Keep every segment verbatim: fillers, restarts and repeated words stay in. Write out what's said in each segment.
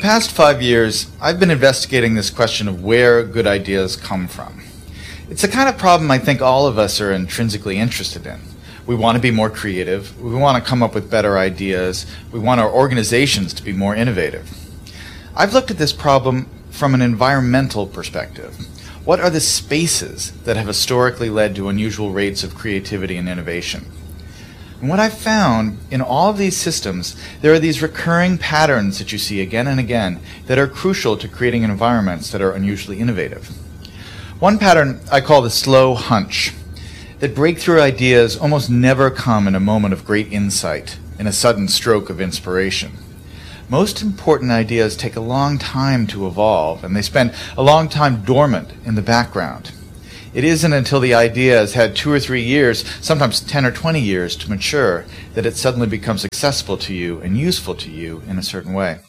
past five years, I've been investigating this question of where good ideas come from. It's the kind of problem I think all of us are intrinsically interested in. We want to be more creative, we want to come up with better ideas, we want our organizations to be more innovative. I've looked at this problem from an environmental perspective. What are the spaces that have historically led to unusual rates of creativity and innovation? And what I've found in all of these systems, there are these recurring patterns that you see again and again that are crucial to creating environments that are unusually innovative. One pattern I call the slow hunch, that breakthrough ideas almost never come in a moment of great insight, in a sudden stroke of inspiration. Most important ideas take a long time to evolve, and they spend a long time dormant in the background. It isn't until the idea has had two or three years, sometimes ten or twenty years to mature, that it suddenly becomes accessible to you and useful to you in a certain way.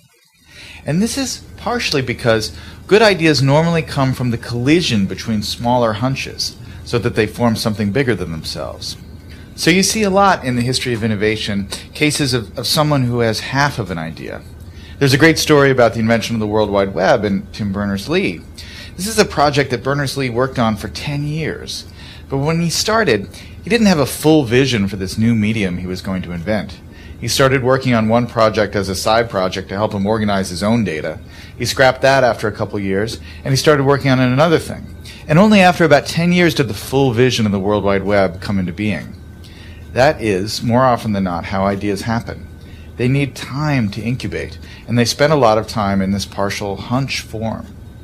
And this is partially because good ideas normally come from the collision between smaller hunches, so that they form something bigger than themselves. So you see a lot in the history of innovation, cases of, of someone who has half of an idea. There's a great story about the invention of the World Wide Web in Tim Berners-Lee. This is a project that Berners-Lee worked on for ten years. But when he started, he didn't have a full vision for this new medium he was going to invent. He started working on one project as a side project to help him organize his own data. He scrapped that after a couple years, and he started working on another thing. And only after about ten years did the full vision of the World Wide Web come into being. That is, more often than not, how ideas happen. They need time to incubate, and they spend a lot of time in this partial hunch form.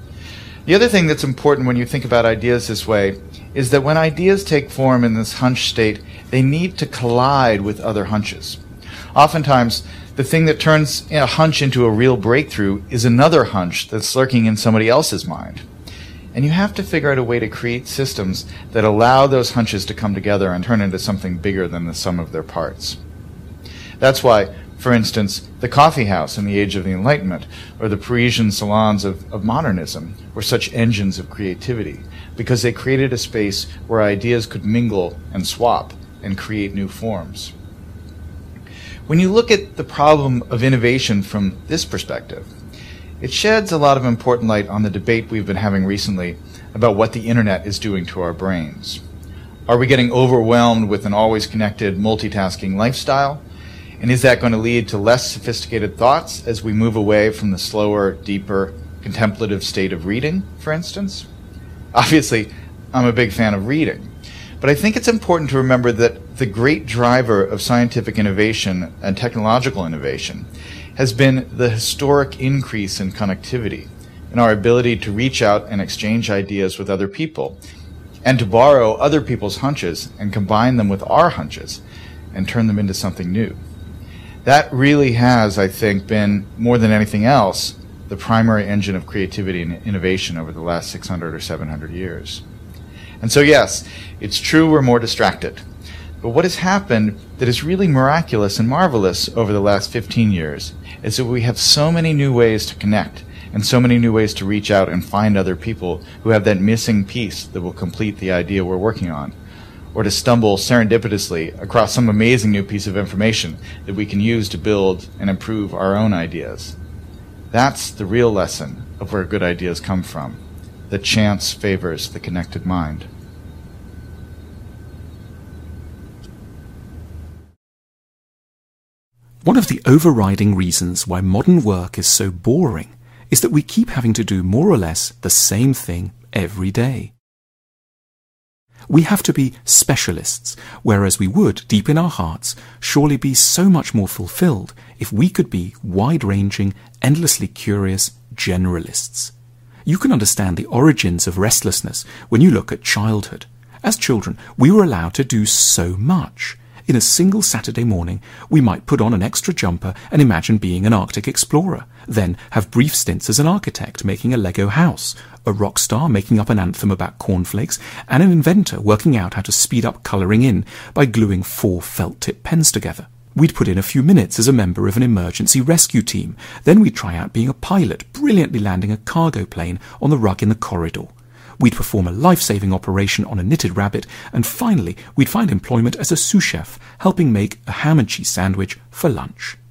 The other thing that's important when you think about ideas this way is that when ideas take form in this hunch state, they need to collide with other hunches. Oftentimes, the thing that turns a hunch into a real breakthrough is another hunch that's lurking in somebody else's mind. And you have to figure out a way to create systems that allow those hunches to come together and turn into something bigger than the sum of their parts. That's why, for instance, the coffee house in the age of the Enlightenment, or the Parisian salons of, of modernism, were such engines of creativity, because they created a space where ideas could mingle and swap and create new forms. When you look at the problem of innovation from this perspective, it sheds a lot of important light on the debate we've been having recently about what the internet is doing to our brains. Are we getting overwhelmed with an always connected, multitasking lifestyle? And is that going to lead to less sophisticated thoughts as we move away from the slower, deeper, contemplative state of reading, for instance? Obviously, I'm a big fan of reading, but I think it's important to remember that the great driver of scientific innovation and technological innovation has been the historic increase in connectivity and our ability to reach out and exchange ideas with other people, and to borrow other people's hunches and combine them with our hunches and turn them into something new. That really has, I think, been, more than anything else, the primary engine of creativity and innovation over the last six hundred or seven hundred years. And so yes, it's true we're more distracted. But what has happened that is really miraculous and marvelous over the last fifteen years is that we have so many new ways to connect and so many new ways to reach out and find other people who have that missing piece that will complete the idea we're working on, or to stumble serendipitously across some amazing new piece of information that we can use to build and improve our own ideas. That's the real lesson of where good ideas come from, that chance favors the connected mind. One of the overriding reasons why modern work is so boring is that we keep having to do more or less the same thing every day. We have to be specialists, whereas we would, deep in our hearts, surely be so much more fulfilled if we could be wide-ranging, endlessly curious generalists. You can understand the origins of restlessness when you look at childhood. As children, we were allowed to do so much. In a single Saturday morning, we might put on an extra jumper and imagine being an Arctic explorer, then have brief stints as an architect making a Lego house, a rock star making up an anthem about cornflakes, and an inventor working out how to speed up colouring in by gluing four felt-tip pens together. We'd put in a few minutes as a member of an emergency rescue team, then we'd try out being a pilot, brilliantly landing a cargo plane on the rug in the corridor. We'd perform a life-saving operation on a knitted rabbit, and finally we'd find employment as a sous chef, helping make a ham and cheese sandwich for lunch.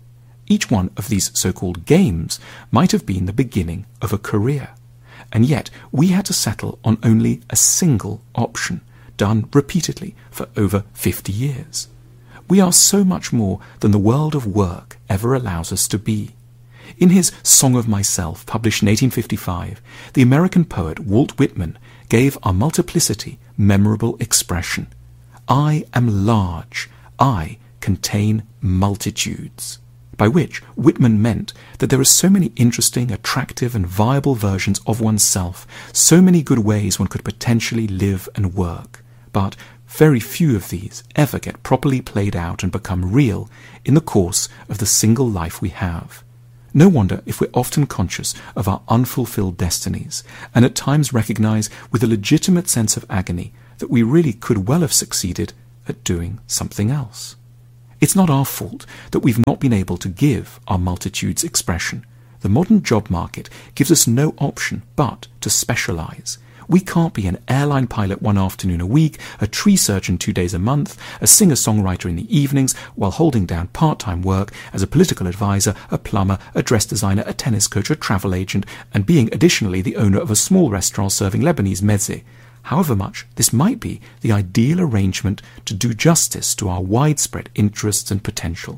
Each one of these so-called games might have been the beginning of a career. And yet we had to settle on only a single option, done repeatedly for over fifty years. We are so much more than the world of work ever allows us to be. In his Song of Myself, published in eighteen fifty-five, the American poet Walt Whitman gave our multiplicity memorable expression. I am large, I contain multitudes. By which Whitman meant that there are so many interesting, attractive and viable versions of oneself, so many good ways one could potentially live and work. But very few of these ever get properly played out and become real in the course of the single life we have. No wonder if we're often conscious of our unfulfilled destinies, and at times recognize with a legitimate sense of agony that we really could well have succeeded at doing something else. It's not our fault that we've not been able to give our multitudes expression. The modern job market gives us no option but to specialize. We can't be an airline pilot one afternoon a week, a tree surgeon two days a month, a singer-songwriter in the evenings, while holding down part-time work as a political advisor, a plumber, a dress designer, a tennis coach, a travel agent, and being additionally the owner of a small restaurant serving Lebanese mezze. However much this might be the ideal arrangement to do justice to our widespread interests and potential.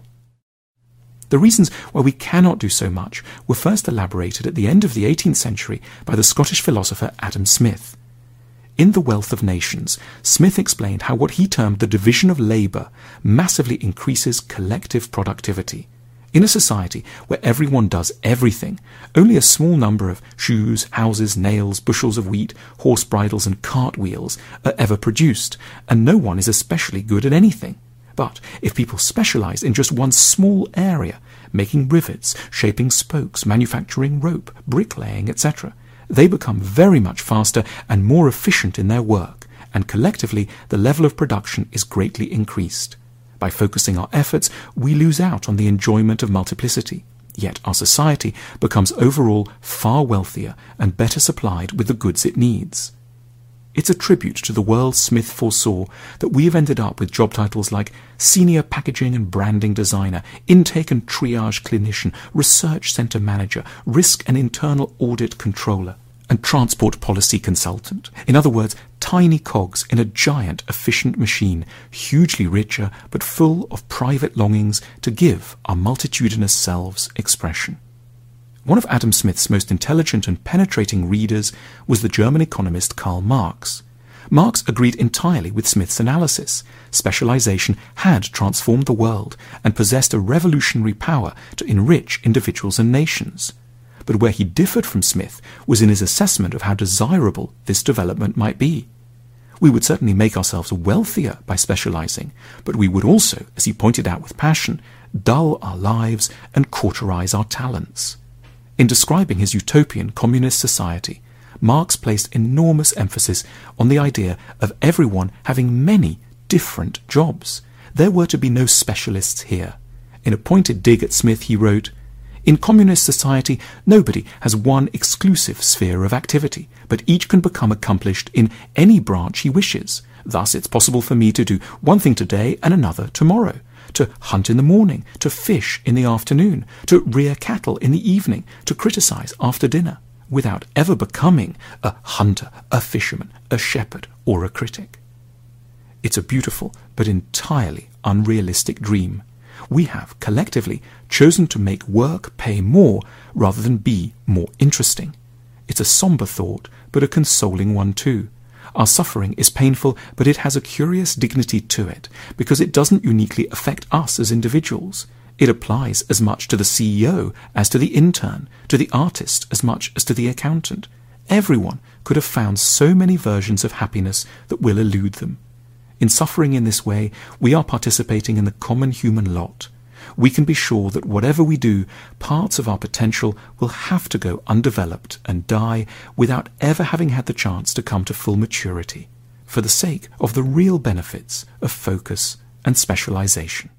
The reasons why we cannot do so much were first elaborated at the end of the eighteenth century by the Scottish philosopher Adam Smith. In The Wealth of Nations, Smith explained how what he termed the division of labour massively increases collective productivity. In a society where everyone does everything, only a small number of shoes, houses, nails, bushels of wheat, horse bridles and cartwheels are ever produced, and no one is especially good at anything. But if people specialise in just one small area, making rivets, shaping spokes, manufacturing rope, bricklaying, et cetera, they become very much faster and more efficient in their work, and collectively the level of production is greatly increased. By focusing our efforts, we lose out on the enjoyment of multiplicity, yet our society becomes overall far wealthier and better supplied with the goods it needs. It's a tribute to the world Smith foresaw that we have ended up with job titles like Senior Packaging and Branding Designer, Intake and Triage Clinician, Research Centre Manager, Risk and Internal Audit Controller, and Transport Policy Consultant. In other words, tiny cogs in a giant, efficient machine, hugely richer but full of private longings to give our multitudinous selves expression. One of Adam Smith's most intelligent and penetrating readers was the German economist Karl Marx. Marx agreed entirely with Smith's analysis. Specialization had transformed the world and possessed a revolutionary power to enrich individuals and nations. But where he differed from Smith was in his assessment of how desirable this development might be. We would certainly make ourselves wealthier by specializing, but we would also, as he pointed out with passion, dull our lives and cauterize our talents. In describing his utopian communist society, Marx placed enormous emphasis on the idea of everyone having many different jobs. There were to be no specialists here. In a pointed dig at Smith, he wrote, "In communist society, nobody has one exclusive sphere of activity, but each can become accomplished in any branch he wishes. Thus it's possible for me to do one thing today and another tomorrow, to hunt in the morning, to fish in the afternoon, to rear cattle in the evening, to criticize after dinner, without ever becoming a hunter, a fisherman, a shepherd, or a critic." It's a beautiful but entirely unrealistic dream. We have, collectively, chosen to make work pay more rather than be more interesting. It's a sombre thought, but a consoling one too. Our suffering is painful, but it has a curious dignity to it, because it doesn't uniquely affect us as individuals. It applies as much to the C E O as to the intern, to the artist as much as to the accountant. Everyone could have found so many versions of happiness that will elude them. In suffering in this way, we are participating in the common human lot. We can be sure that whatever we do, parts of our potential will have to go undeveloped and die without ever having had the chance to come to full maturity, for the sake of the real benefits of focus and specialization.